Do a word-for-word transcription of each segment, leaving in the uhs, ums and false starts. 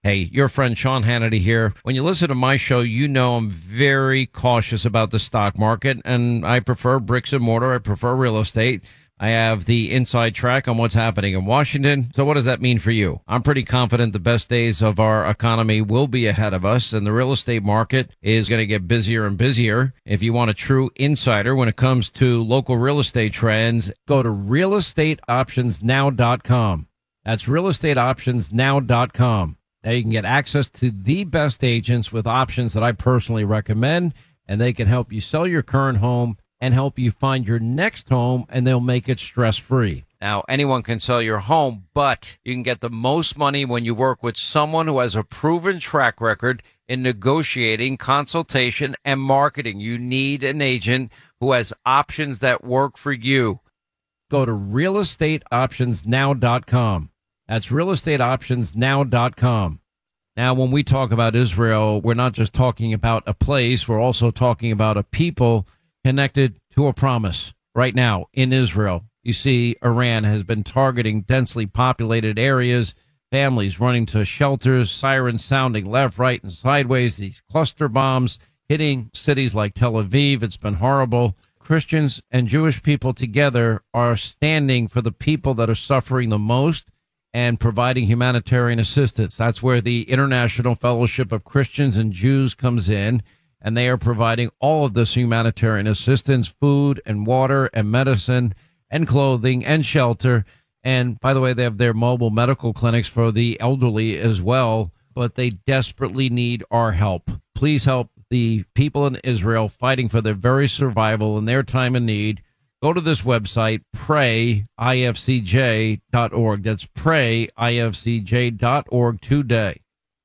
Hey, your friend Sean Hannity here. When you listen to my show, you know I'm very cautious about the stock market, and I prefer bricks and mortar. I prefer real estate. I have the inside track on what's happening in Washington. So what does that mean for you? I'm pretty confident the best days of our economy will be ahead of us, and the real estate market is going to get busier and busier. If you want a true insider when it comes to local real estate trends, go to real estate options now dot com. That's real estate options now dot com. Now you can get access to the best agents with options that I personally recommend, and they can help you sell your current home and help you find your next home, and they'll make it stress-free. Now, anyone can sell your home, but you can get the most money when you work with someone who has a proven track record in negotiating, consultation, and marketing. You need an agent who has options that work for you. Go to real estate options now dot com. That's real estate options now dot com. Now, when we talk about Israel, we're not just talking about a place. We're also talking about a people connected to a promise. Right now in Israel, you see Iran has been targeting densely populated areas, families running to shelters, sirens sounding left, right, and sideways, these cluster bombs hitting cities like Tel Aviv. It's been horrible. Christians and Jewish people together are standing for the people that are suffering the most and providing humanitarian assistance. That's where the International Fellowship of Christians and Jews comes in, and they are providing all of this humanitarian assistance, food and water and medicine and clothing and shelter. And by the way, they have their mobile medical clinics for the elderly as well, but they desperately need our help. Please help the people in Israel fighting for their very survival in their time of need. Go to this website, pray I F C J dot org. That's pray I F C J dot org today.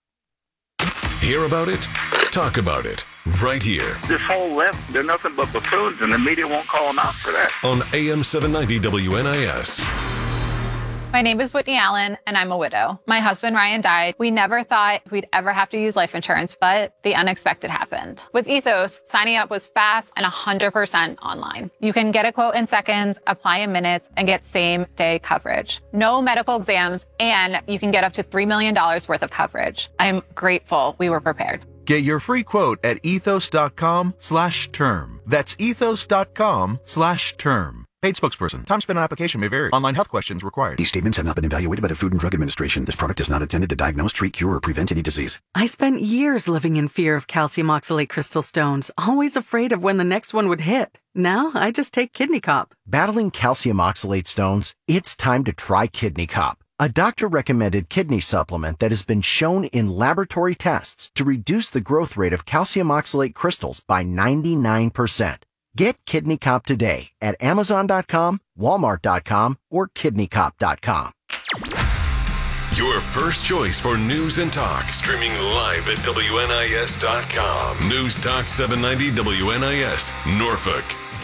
Hear about it? Talk about it. Right here. This whole left, they're nothing but buffoons, and the media won't call them out for that. On A M seven ninety W N I S. My name is Whitney Allen, and I'm a widow. My husband, Ryan, died. We never thought we'd ever have to use life insurance, but the unexpected happened. With Ethos, signing up was fast and one hundred percent online. You can get a quote in seconds, apply in minutes, and get same-day coverage. No medical exams, and you can get up to three million dollars worth of coverage. I'm grateful we were prepared. Get your free quote at ethos.com slash term. That's ethos.com slash term. Paid spokesperson. Time spent on application may vary. Online health questions required. These statements have not been evaluated by the Food and Drug Administration. This product is not intended to diagnose, treat, cure, or prevent any disease. I spent years living in fear of calcium oxalate crystal stones, always afraid of when the next one would hit. Now I just take Kidney Cop. Battling calcium oxalate stones? It's time to try Kidney Cop, a doctor-recommended kidney supplement that has been shown in laboratory tests to reduce the growth rate of calcium oxalate crystals by ninety-nine percent. Get Kidney Cop today at amazon dot com, walmart dot com, or kidney cop dot com. Your first choice for news and talk. Streaming live at W N I S dot com. News Talk seven ninety W N I S, Norfolk.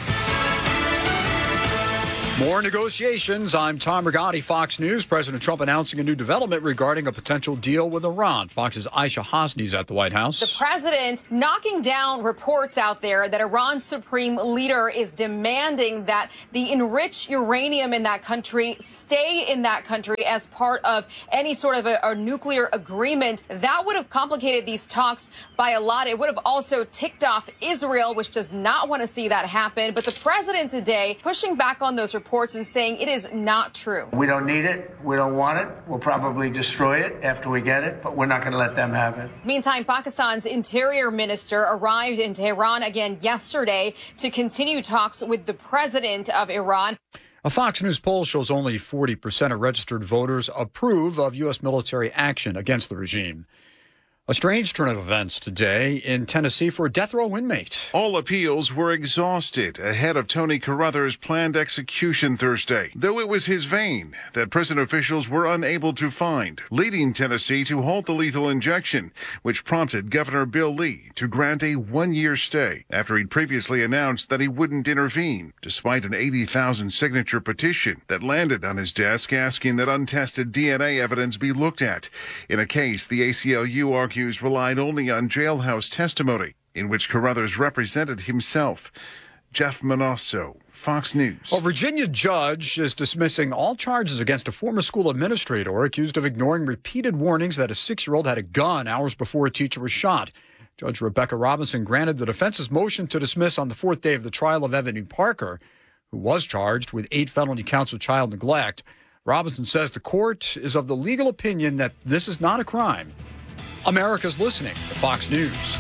More negotiations. I'm Tom Rigotti, Fox News. President Trump announcing a new development regarding a potential deal with Iran. Fox's Aisha Hosni's at the White House. The president knocking down reports out there that Iran's supreme leader is demanding that the enriched uranium in that country stay in that country as part of any sort of a, a nuclear agreement. That would have complicated these talks by a lot. It would have also ticked off Israel, which does not want to see that happen. But the president today pushing back on those reports reports and saying it is not true. We don't need it. We don't want it. We'll probably destroy it after we get it, but we're not going to let them have it. Meantime, Pakistan's interior minister arrived in Tehran again yesterday to continue talks with the president of Iran. A Fox News poll shows only forty percent of registered voters approve of U S military action against the regime. A strange turn of events today in Tennessee for a death row inmate. All appeals were exhausted ahead of Tony Carruthers' planned execution Thursday, though it was his vein that prison officials were unable to find, leading Tennessee to halt the lethal injection, which prompted Governor Bill Lee to grant a one-year stay after he'd previously announced that he wouldn't intervene, despite an eighty thousand signature petition that landed on his desk asking that untested D N A evidence be looked at in a case the A C L U argued relied only on jailhouse testimony in which Carruthers represented himself. Jeff Manosso, Fox News. A Virginia judge is dismissing all charges against a former school administrator accused of ignoring repeated warnings that a six-year-old had a gun hours before a teacher was shot. Judge Rebecca Robinson granted the defense's motion to dismiss on the fourth day of the trial of Evan Parker, who was charged with eight felony counts of child neglect. Robinson says the court is of the legal opinion that this is not a crime. America's listening to Fox News.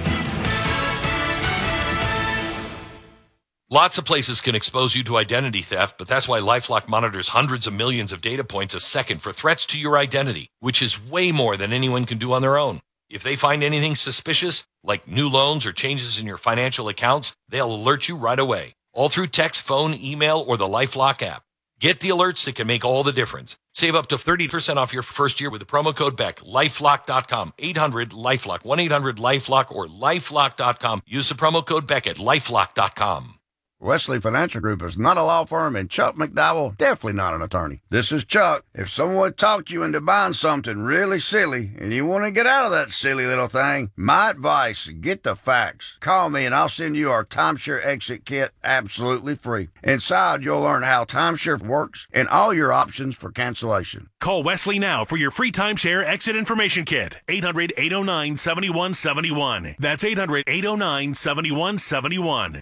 Lots of places can expose you to identity theft, but that's why LifeLock monitors hundreds of millions of data points a second for threats to your identity, which is way more than anyone can do on their own. If they find anything suspicious, like new loans or changes in your financial accounts, they'll alert you right away, all through text, phone, email, or the LifeLock app. Get the alerts that can make all the difference. Save up to thirty percent off your first year with the promo code Beck. LifeLock dot com, eight hundred LifeLock, one eight hundred LifeLock, or LifeLock dot com. Use the promo code Beck at LifeLock dot com. Wesley Financial Group is not a law firm, and Chuck McDowell definitely not an attorney. This is Chuck. If someone talked you into buying something really silly and you want to get out of that silly little thing, my advice, get the facts. Call me and I'll send you our timeshare exit kit absolutely free. Inside, you'll learn how timeshare works and all your options for cancellation. Call Wesley now for your free timeshare exit information kit. eight hundred, eight oh nine, seven one seven one. That's eight hundred, eight oh nine, seven one seven one.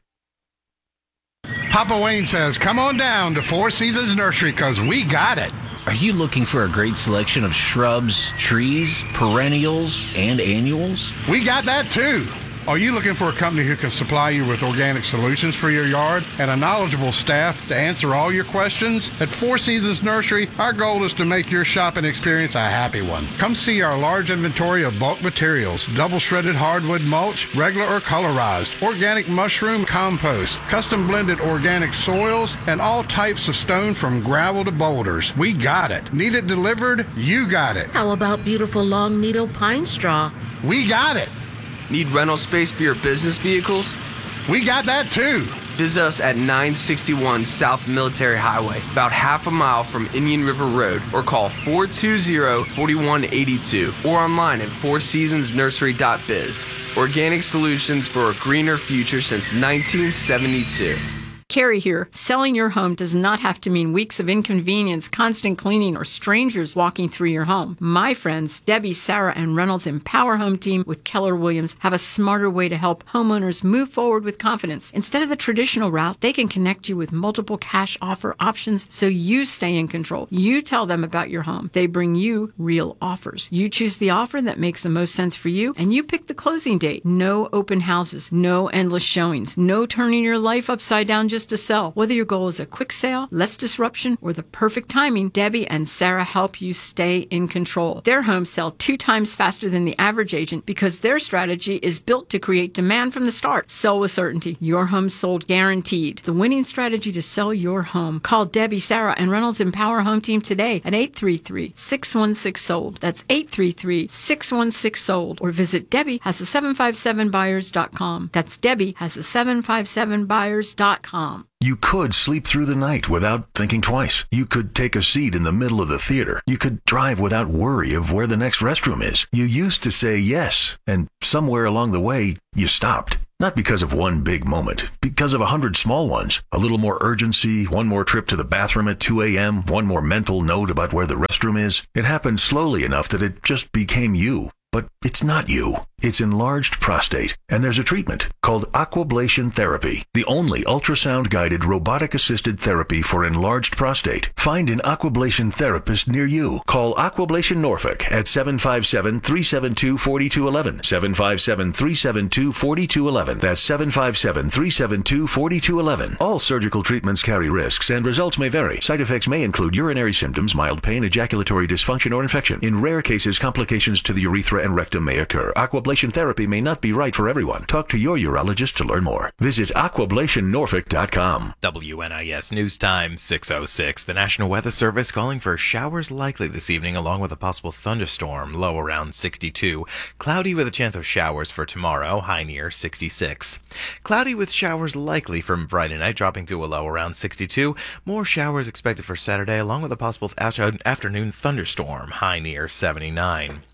Papa Wayne says, come on down to Four Seasons Nursery because we got it. Are you looking for a great selection of shrubs, trees, perennials, and annuals? We got that too. Are you looking for a company who can supply you with organic solutions for your yard and a knowledgeable staff to answer all your questions? At Four Seasons Nursery, our goal is to make your shopping experience a happy one. Come see our large inventory of bulk materials, double shredded hardwood mulch, regular or colorized, organic mushroom compost, custom blended organic soils, and all types of stone from gravel to boulders. We got it. Need it delivered? You got it. How about beautiful long needle pine straw? We got it. Need rental space for your business vehicles? We got that too. Visit us at nine sixty-one South Military Highway, about half a mile from Indian River Road, or call four two zero, four one eight two, or online at four seasons nursery dot biz. Organic solutions for a greener future since nineteen seventy-two. Carrie here. Selling your home does not have to mean weeks of inconvenience, constant cleaning, or strangers walking through your home. My friends, Debbie, Sarah, and Reynolds Empower Home Team with Keller Williams have a smarter way to help homeowners move forward with confidence. Instead of the traditional route, they can connect you with multiple cash offer options so you stay in control. You tell them about your home. They bring you real offers. You choose the offer that makes the most sense for you, and you pick the closing date. No open houses, no endless showings, no turning your life upside down just to sell. Whether your goal is a quick sale, less disruption, or the perfect timing, Debbie and Sarah help you stay in control. Their homes sell two times faster than the average agent because their strategy is built to create demand from the start. Sell with certainty. Your home sold guaranteed. The winning strategy to sell your home. Call Debbie, Sarah, and Reynolds Empower Home Team today at eight three three, six one six, sold. That's eight three three, six one six, sold. Or visit Debbie has a seven five seven buyers dot com. That's Debbie has a seven five seven buyers dot com. You could sleep through the night without thinking twice. You could take a seat in the middle of the theater. You could drive without worry of where the next restroom is. You used to say yes, and somewhere along the way, you stopped. Not because of one big moment, because of a hundred small ones. A little more urgency, one more trip to the bathroom at two a.m., one more mental note about where the restroom is. It happened slowly enough that it just became you. But it's not you. It's enlarged prostate, and there's a treatment called Aquablation Therapy, the only ultrasound-guided robotic-assisted therapy for enlarged prostate. Find an Aquablation therapist near you. Call Aquablation Norfolk at seven five seven, three seven two, four two one one, seven five seven, three seven two, four two one one. That's seven five seven, three seven two, four two one one. All surgical treatments carry risks, and results may vary. Side effects may include urinary symptoms, mild pain, ejaculatory dysfunction, or infection. In rare cases, complications to the urethra and rectum may occur. Aquablation therapy may not be right for everyone. Talk to your urologist to learn more. Visit aquablation norfolk dot com. W N I S News Time, six oh six. The National Weather Service calling for showers likely this evening along with a possible thunderstorm, low around sixty-two. Cloudy with a chance of showers for tomorrow, high near sixty-six. Cloudy with showers likely for Friday night, dropping to a low around sixty-two. More showers expected for Saturday along with a possible afternoon thunderstorm, high near seventy-nine.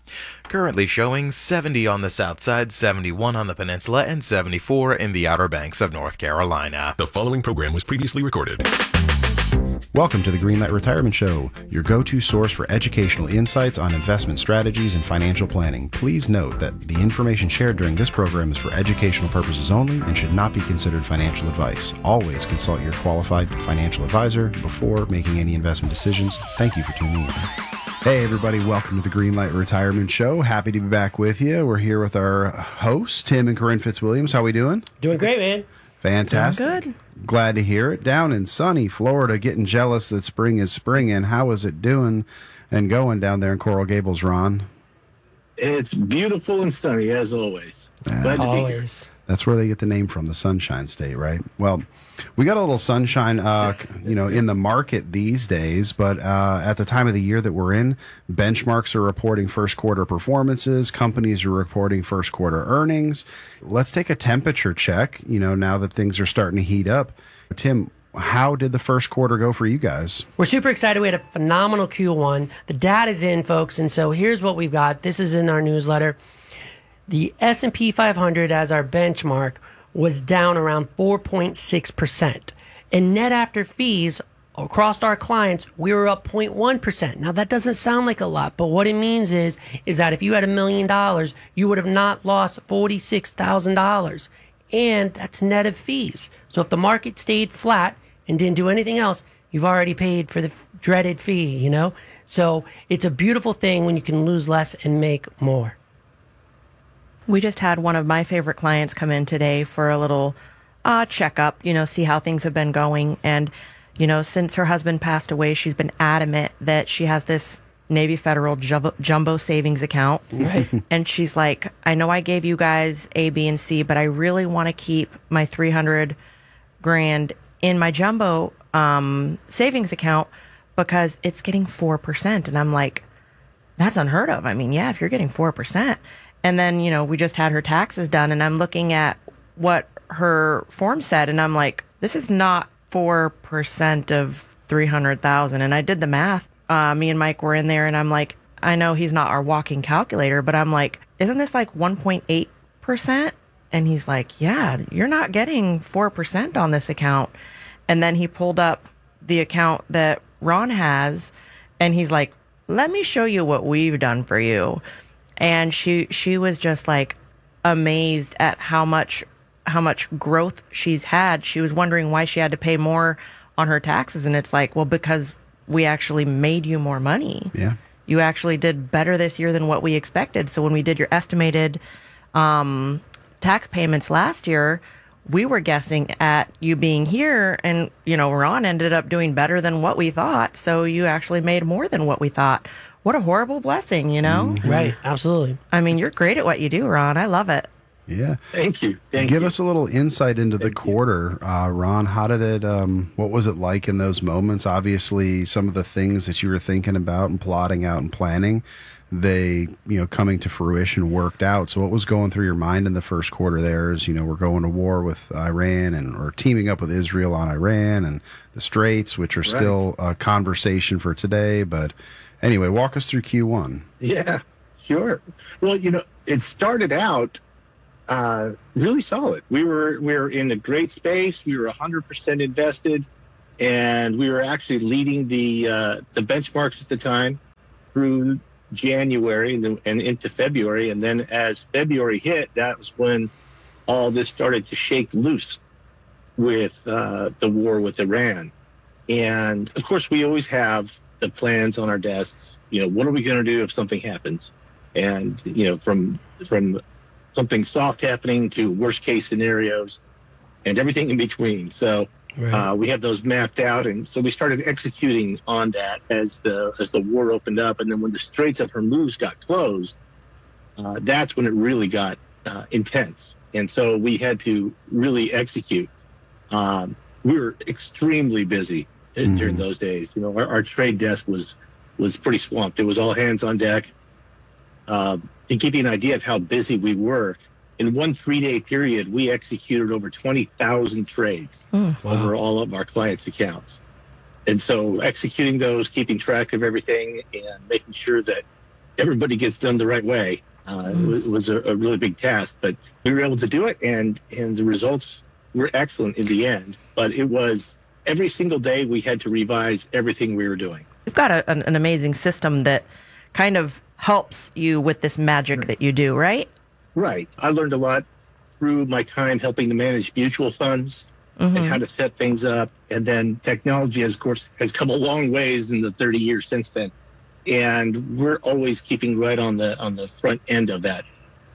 Currently showing seventy on the south side, seventy-one on the peninsula, and seventy-four in the Outer Banks of North Carolina. The following program was previously recorded. Welcome to the Greenlight Retirement Show, your go-to source for educational insights on investment strategies and financial planning. Please note that the information shared during this program is for educational purposes only and should not be considered financial advice. Always consult your qualified financial advisor before making any investment decisions. Thank you for tuning in. Hey everybody, welcome to the Greenlight Retirement Show. Happy to be back with you. We're here with our hosts, Tim and Corinne Fitzwilliams. How we doing? Doing great, man. Fantastic. Doing good. Glad to hear it. Down in sunny Florida, getting jealous that spring is springing. How is it doing and going down there in Coral Gables, Ron? It's beautiful and sunny, as always. Glad to be here. That's where they get the name from, the Sunshine State, right? Well, we got a little sunshine, uh, you know, in the market these days, but uh, at the time of the year that we're in, benchmarks are reporting first quarter performances, companies are reporting first quarter earnings. Let's take a temperature check, you know, now that things are starting to heat up. Tim, how did the first quarter go for you guys? We're super excited. We had a phenomenal Q one. The data's in, folks, and so here's what we've got. This is in our newsletter. The S and P five hundred as our benchmark was down around four point six percent. And net after fees across our clients, we were up zero point one percent. Now, that doesn't sound like a lot, but what it means is, is that if you had a million dollars, you would have not lost forty-six thousand dollars. And that's net of fees. So if the market stayed flat and didn't do anything else, you've already paid for the dreaded fee, you know? So it's a beautiful thing when you can lose less and make more. We just had one of my favorite clients come in today for a little uh, checkup, you know, see how things have been going. And, you know, since her husband passed away, she's been adamant that she has this Navy Federal jumbo, jumbo savings account. Right. And she's like, I know I gave you guys A, B, and C, but I really want to keep my three hundred grand in my jumbo um, savings account because it's getting four percent. And I'm like, that's unheard of. I mean, yeah, if you're getting four percent. And then, you know, we just had her taxes done, and I'm looking at what her form said, and I'm like, this is not four percent of three hundred thousand. And I did the math. Uh, me and Mike were in there, and I'm like, I know he's not our walking calculator, but I'm like, isn't this like one point eight percent? And he's like, yeah, you're not getting four percent on this account. And then he pulled up the account that Ron has, and he's like, let me show you what we've done for you. And she she was just like amazed at how much how much growth she's had. She was wondering why she had to pay more on her taxes, and it's like, well, because we actually made you more money. Yeah, you actually did better this year than what we expected. So when we did your estimated um, tax payments last year, we were guessing at you being here, and you know, Ron ended up doing better than what we thought. So you actually made more than what we thought. What a horrible blessing, you know? Mm-hmm. Right, absolutely. I mean, you're great at what you do, Ron. I love it. Yeah. Thank you. Thank Give you. us a little insight into Thank the quarter, uh, Ron. How did it, um, what was it like in those moments? Obviously, some of the things that you were thinking about and plotting out and planning, they, you know, coming to fruition worked out. So what was going through your mind in the first quarter there is, you know, we're going to war with Iran and or teaming up with Israel on Iran and the Straits, which are Right. still a conversation for today. But anyway, walk us through Q one. Yeah, sure. Well, you know, it started out uh, really solid. We were we were in a great space. We were one hundred percent invested, and we were actually leading the uh, the benchmarks at the time through January and, then, and into February. And then as February hit, that was when all this started to shake loose with uh, the war with Iran. And of course, we always have the plans on our desks. You know, what are we going to do if something happens? And, you know, from from something soft happening to worst case scenarios and everything in between. So Right. uh, we have those mapped out. And so we started executing on that as the as the war opened up. And then when the Straits of Hormuz got closed, uh, that's when it really got uh, intense. And so we had to really execute. Um, we were extremely busy Mm-hmm. during those days. You know, our, our trade desk was was pretty swamped. It was all hands on deck. Uh, to give you an idea of how busy we were, in one three-day period, we executed over twenty thousand trades Mm. over all of our clients' accounts. And so executing those, keeping track of everything, and making sure that everybody gets done the right way. Uh, mm. It was a, a really big task, but we were able to do it, and, and the results were excellent in the end. But it was every single day we had to revise everything we were doing. You've got a, an, an amazing system that kind of helps you with this magic right. that you do, right? Right. I learned a lot through my time helping to manage mutual funds mm-hmm. and how to set things up. And then technology, has, of course, has come a long ways in the thirty years since then. And we're always keeping right on the on the front end of that.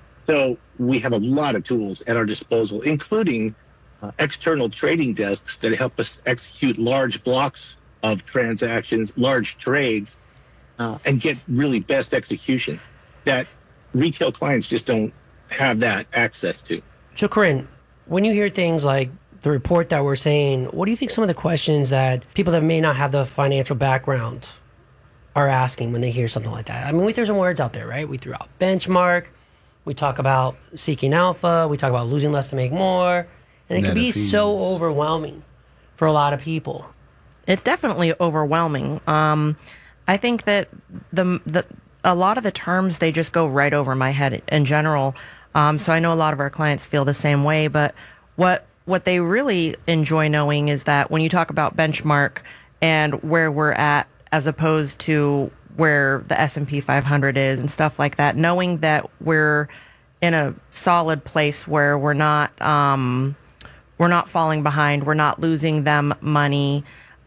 So we have a lot of tools at our disposal, including uh, external trading desks that help us execute large blocks of transactions, large trades, uh, and get really best execution that retail clients just don't have that access to. So, Corinne, when you hear things like the report that we're saying, what do you think some of the questions that people that may not have the financial background are asking when they hear something like that? I mean, we threw some words out there, right? We threw out benchmark. We talk about seeking alpha. We talk about losing less to make more. And it Net can be so overwhelming for a lot of people. It's definitely overwhelming. Um, I think that the the a lot of the terms, they just go right over my head in general. Um, so I know a lot of our clients feel the same way. But what what they really enjoy knowing is that when you talk about benchmark and where we're at as opposed to where the S and P five hundred is and stuff like that, knowing that we're in a solid place where we're not um, we're not falling behind, we're not losing them money.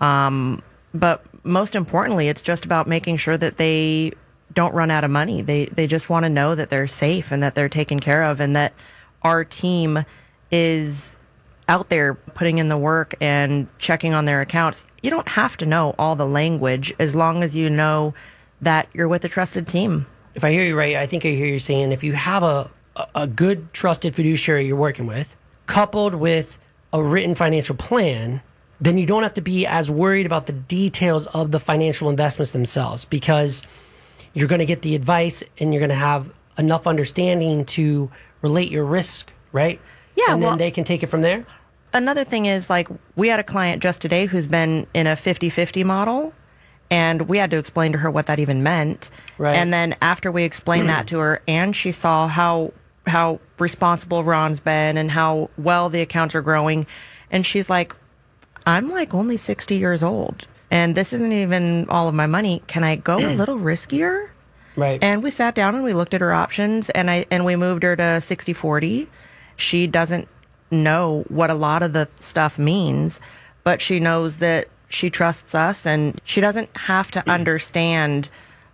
Um, but most importantly, it's just about making sure that they don't run out of money. They they just want to know that they're safe and that they're taken care of and that our team is out there putting in the work and checking on their accounts. You don't have to know all the language as long as you know that you're with a trusted team. If I hear you right, I think I hear you saying if you have a, a good trusted fiduciary you're working with, coupled with a written financial plan, then you don't have to be as worried about the details of the financial investments themselves because you're going to get the advice and you're going to have enough understanding to relate your risk, right? Yeah. And well, then they can take it from there. Another thing is, like, we had a client just today who's been in a fifty-fifty model, and we had to explain to her what that even meant. Right. And then after we explained that to her and she saw how how responsible Ron's been and how well the accounts are growing, and she's like, I'm like only sixty years old and this isn't even all of my money. Can I go a little riskier? Right. And we sat down and we looked at her options and I and we moved her to sixty forty. She doesn't know what a lot of the stuff means, but she knows that she trusts us and she doesn't have to understand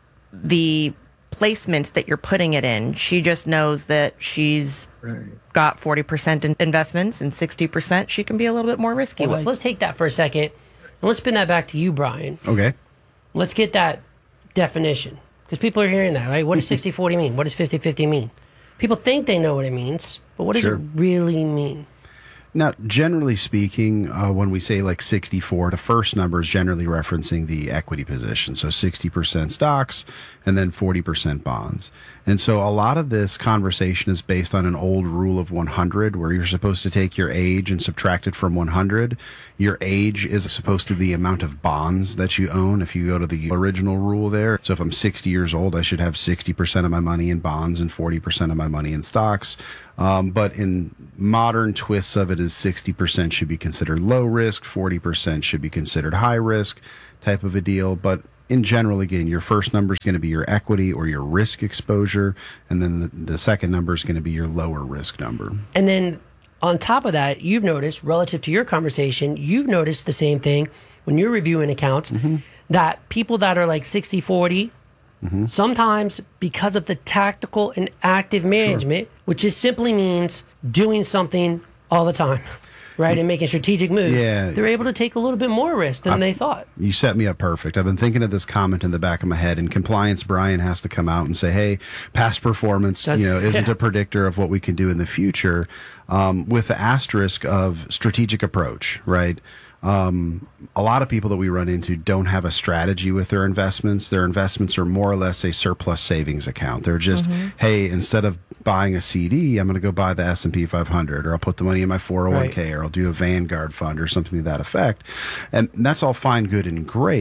the placements that you're putting it in. She just knows that she's right. got forty percent in investments and sixty percent she can be a little bit more risky well, with. Let's take that for a second and let's spin that back to you, Brian. Okay. Let's get that definition because people are hearing that, right? What does sixty forty mean? What does fifty fifty mean? People think they know what it means, but what does sure. it really mean? Now, generally speaking, uh, when we say like sixty-four, the first number is generally referencing the equity position. So sixty percent stocks and then forty percent bonds. And so a lot of this conversation is based on an old rule of one hundred where you're supposed to take your age and subtract it from one hundred. Your age is supposed to be the amount of bonds that you own if you go to the original rule there. So if I'm sixty years old, I should have sixty percent of my money in bonds and forty percent of my money in stocks. Um, but in modern twists of it is sixty percent should be considered low risk, forty percent should be considered high risk type of a deal. But in general, again, your first number is going to be your equity or your risk exposure. And then the, the second number is going to be your lower risk number. And then on top of that, you've noticed relative to your conversation, you've noticed the same thing when you're reviewing accounts mm-hmm. that people that are like sixty forty, mm-hmm. sometimes because of the tactical and active management, sure. which just simply means doing something all the time, right, and making strategic moves, yeah. they're able to take a little bit more risk than I, they thought. You set me up perfect. I've been thinking of this comment in the back of my head, and compliance Brian has to come out and say, hey, past performance That's, you know, isn't yeah. a predictor of what we can do in the future, um, with the asterisk of strategic approach, right? Um, a lot of people that we run into don't have a strategy with their investments. Their investments are more or less a surplus savings account. They're just, mm-hmm. hey, instead of buying a C D, I'm going to go buy the S and P five hundred, or I'll put the money in my four oh one k, right. or I'll do a Vanguard fund or something to that effect. And that's all fine, good, and great.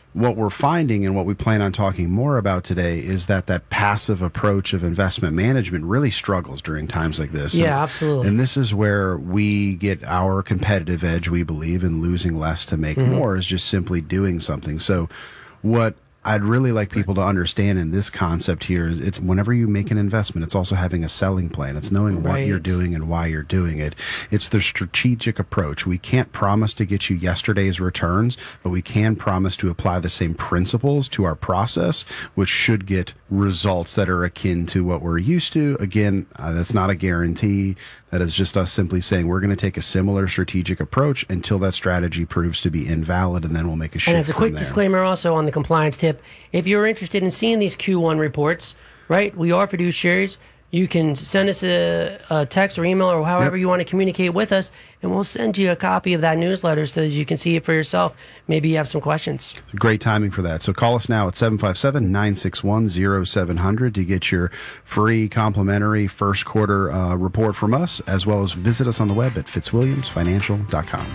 what we're finding and what we plan on talking more about today is that that passive approach of investment management really struggles during times like this. Yeah, and, absolutely. And this is where we get our competitive edge, we believe, in losing less to make Mhm. more is just simply doing something. So what I'd really like people to understand in this concept here is it's whenever you make an investment, it's also having a selling plan. It's knowing what Right. you're doing and why you're doing it. It's the strategic approach. We can't promise to get you yesterday's returns, but we can promise to apply the same principles to our process, which should get results that are akin to what we're used to. Again, uh, that's not a guarantee. That is just us simply saying we're going to take a similar strategic approach until that strategy proves to be invalid, and then we'll make a shift And as a from quick there. disclaimer also on the compliance tip, if you're interested in seeing these Q one reports, right, we are fiduciaries. You can send us a, a text or email or however Yep. you want to communicate with us, and we'll send you a copy of that newsletter so that you can see it for yourself. Maybe you have some questions. Great timing for that. So call us now at seven five seven, nine six one, zero seven zero zero to get your free complimentary first quarter uh, report from us, as well as visit us on the web at fitzwilliams financial dot com.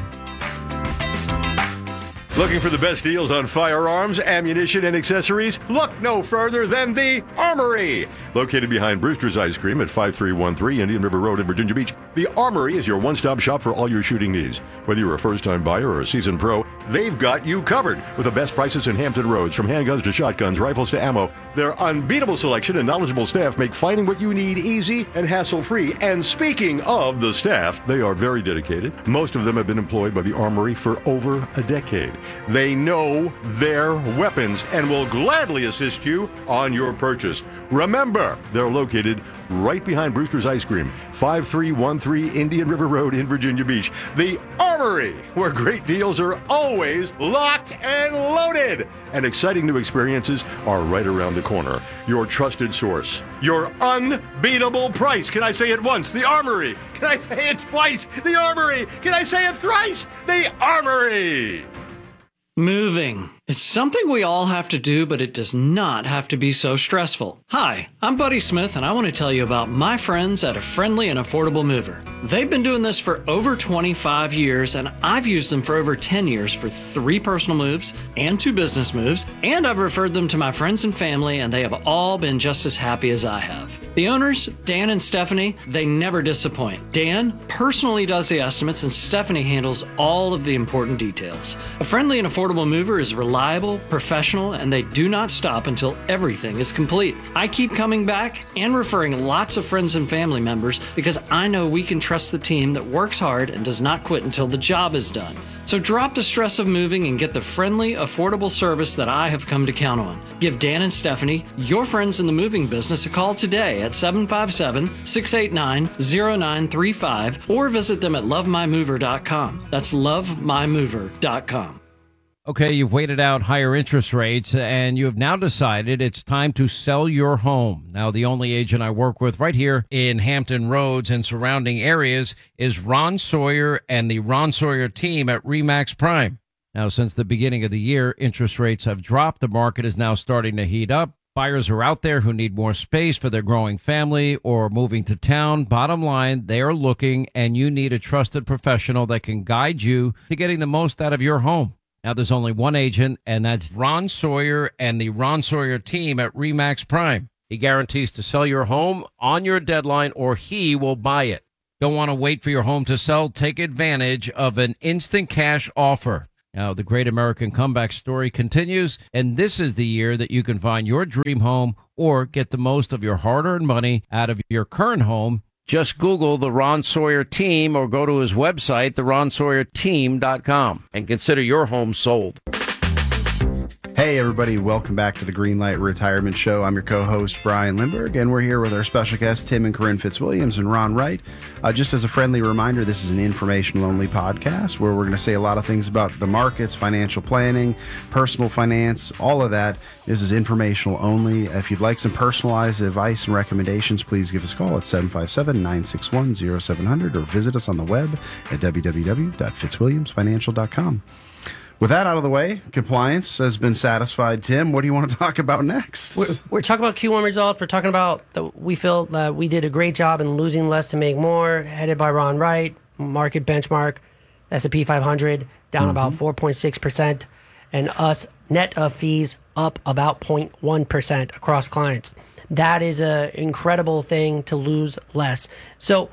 Looking for the best deals on firearms, ammunition, and accessories? Look no further than the Armory. Located behind Brewster's Ice Cream at five three one three Indian River Road in Virginia Beach, the Armory is your one-stop shop for all your shooting needs. Whether you're a first-time buyer or a seasoned pro, they've got you covered with the best prices in Hampton Roads, from handguns to shotguns, rifles to ammo. Their unbeatable selection and knowledgeable staff make finding what you need easy and hassle-free. And speaking of the staff, they are very dedicated. Most of them have been employed by the Armory for over a decade. They know their weapons and will gladly assist you on your purchase. Remember, they're located right behind Brewster's Ice Cream, five three one three Indian River Road in Virginia Beach. The Armory, where great deals are always locked and loaded. And exciting new experiences are right around the corner. Your trusted source. Your unbeatable price. Can I say it once? The Armory. Can I say it twice? The Armory. Can I say it thrice? The Armory. Moving. It's something we all have to do, but it does not have to be so stressful. Hi, I'm Buddy Smith, and I want to tell you about my friends at A Friendly and Affordable Mover. They've been doing this for over twenty-five years, and I've used them for over ten years for three personal moves and two business moves, and I've referred them to my friends and family, and they have all been just as happy as I have. The owners, Dan and Stephanie, they never disappoint. Dan personally does the estimates, and Stephanie handles all of the important details. A Friendly and Affordable Mover is reliable, professional, and they do not stop until everything is complete. I keep coming back and referring lots of friends and family members because I know we can trust the team that works hard and does not quit until the job is done. So drop the stress of moving and get the friendly, affordable service that I have come to count on. Give Dan and Stephanie, your friends in the moving business, a call today at seven five seven, six eight nine, zero nine three five or visit them at love my mover dot com. That's love my mover dot com. Okay, you've waited out higher interest rates, and you have now decided it's time to sell your home. Now, the only agent I work with right here in Hampton Roads and surrounding areas is Ron Sawyer and the Ron Sawyer team at RE/MAX Prime. Now, since the beginning of the year, interest rates have dropped. The market is now starting to heat up. Buyers are out there who need more space for their growing family or moving to town. Bottom line, they are looking, and you need a trusted professional that can guide you to getting the most out of your home. Now, there's only one agent, and that's Ron Sawyer and the Ron Sawyer team at RE/MAX Prime. He guarantees to sell your home on your deadline, or he will buy it. Don't want to wait for your home to sell? Take advantage of an instant cash offer. Now, the great American comeback story continues, and this is the year that you can find your dream home or get the most of your hard-earned money out of your current home. Just Google the Ron Sawyer team or go to his website, the ron sawyer team dot com, and consider your home sold. Hey, everybody. Welcome back to the Greenlight Retirement Show. I'm your co-host, Brian Lindbergh, and we're here with our special guests, Tim and Corinne Fitzwilliams and Ron Wright. Uh, just as a friendly reminder, this is an informational-only podcast where we're going to say a lot of things about the markets, financial planning, personal finance, all of that. This is informational only. If you'd like some personalized advice and recommendations, please give us a call at seven five seven, nine six one, zero seven zero zero or visit us on the web at w w w dot fitzwilliams financial dot com. With that out of the way, compliance has been satisfied. Tim, what do you want to talk about next? We're, we're talking about Q one results. We're talking about that we feel that we did a great job in losing less to make more, headed by Ron Wright, market benchmark, S and P five hundred, down mm-hmm. about four point six percent, and us net of fees up about zero point one percent across clients. That is an incredible thing to lose less. So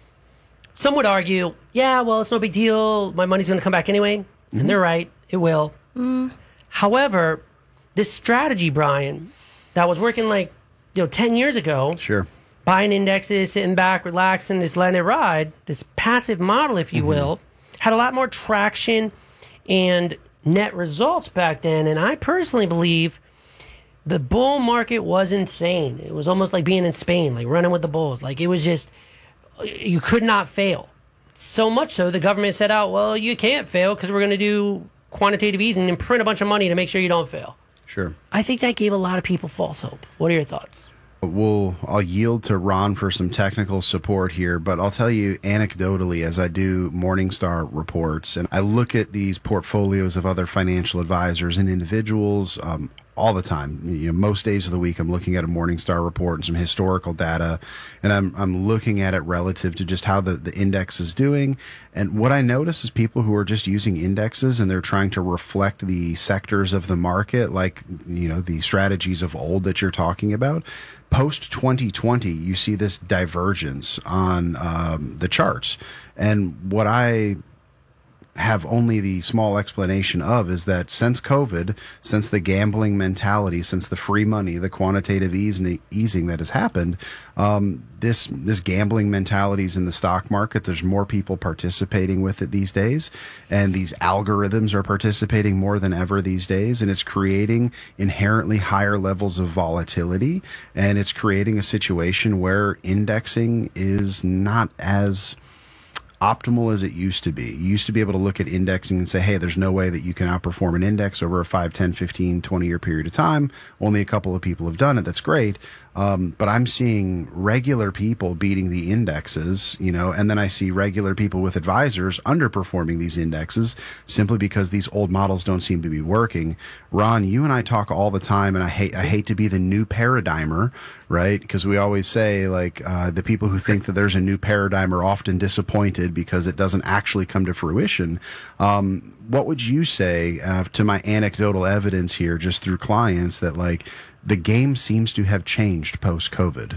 some would argue, yeah, well, it's no big deal. My money's going to come back anyway. Mm-hmm. And they're right. It will. Mm. However, this strategy, Brian, that was working like, you know, ten years ago. Sure. Buying indexes, sitting back, relaxing, just letting it ride. This passive model, if you mm-hmm. will, had a lot more traction and net results back then. And I personally believe the bull market was insane. It was almost like being in Spain, like running with the bulls. Like it was just, you could not fail. So much so the government said out, well, you can't fail because we're going to do quantitative easing and print a bunch of money to make sure you don't fail. Sure. I think that gave a lot of people false hope. What are your thoughts? Well, I'll yield to Ron for some technical support here, but I'll tell you anecdotally as I do Morningstar reports and I look at these portfolios of other financial advisors and individuals um, all the time. You know, most days of the week, I'm looking at a Morningstar report and some historical data, and I'm I'm looking at it relative to just how the, the index is doing. And what I notice is people who are just using indexes and they're trying to reflect the sectors of the market, like, you know, the strategies of old that you're talking about. Post twenty twenty, you see this divergence on um, the charts. And what I have only the small explanation of is that since COVID, since the gambling mentality, since the free money, the quantitative easing, easing that has happened, um, this this gambling mentality is in the stock market. There's more people participating with it these days, and these algorithms are participating more than ever these days, and it's creating inherently higher levels of volatility, and it's creating a situation where indexing is not as optimal as it used to be. You used to be able to look at indexing and say, hey, there's no way that you can outperform an index over a five, ten, fifteen, twenty year period of time. Only a couple of people have done it. That's great. Um, but I'm seeing regular people beating the indexes, you know, and then I see regular people with advisors underperforming these indexes simply because these old models don't seem to be working. Ron, you and I talk all the time, and I hate I hate to be the new paradigmer, right? Because we always say, like, uh, the people who think that there's a new paradigm are often disappointed because it doesn't actually come to fruition. Um, what would you say uh, to my anecdotal evidence here, just through clients, that, like, the game seems to have changed post-COVID?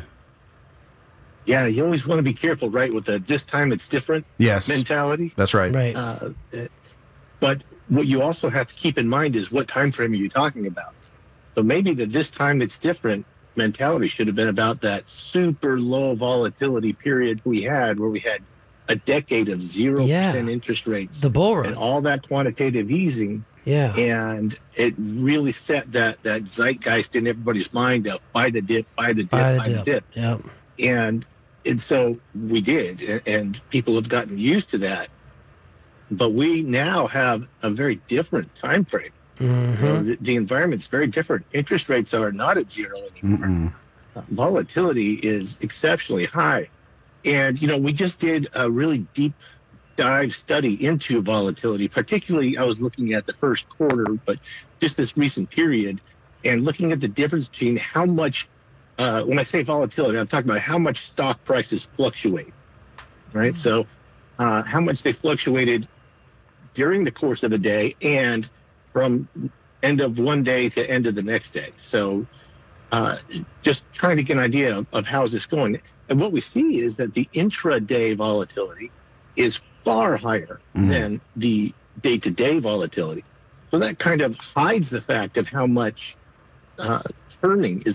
Yeah, you always want to be careful, right, with the this time it's different yes. mentality. That's right. Right. Uh, but what you also have to keep in mind is what time frame are you talking about? So maybe the this time it's different mentality should have been about that super low volatility period we had where we had a decade of zero percent yeah. interest rates. The bull run. And all that quantitative easing. Yeah. And it really set that, that zeitgeist in everybody's mind of buy the dip, buy the dip, Buy the buy dip. the dip. Yep. And and so we did, and, and people have gotten used to that. But we now have a very different time frame. Mm-hmm. You know, the, the environment's very different. Interest rates are not at zero anymore. Uh, volatility is exceptionally high. And, you know, we just did a really deep dive study into volatility. Particularly, I was looking at the first quarter, but just this recent period, and looking at the difference between how much, uh, when I say volatility, I'm talking about how much stock prices fluctuate, right? So uh, how much they fluctuated during the course of the day and from end of one day to end of the next day. So uh, just trying to get an idea of, of how is this going. And what we see is that the intraday volatility is far higher mm. than the day-to-day volatility. So that kind of hides the fact of how much uh, turning is